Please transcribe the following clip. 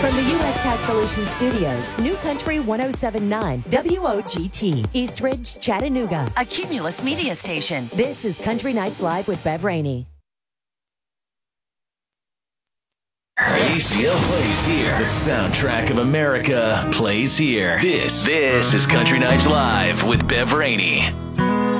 From the U.S. Tax Solutions Studios, New Country 107.9, WOGT, Eastridge, Chattanooga, a Cumulus media station. This is Country Nights Live with Bev Rainey. ACL plays here. The soundtrack of America plays here. This is Country Nights Live with Bev Rainey.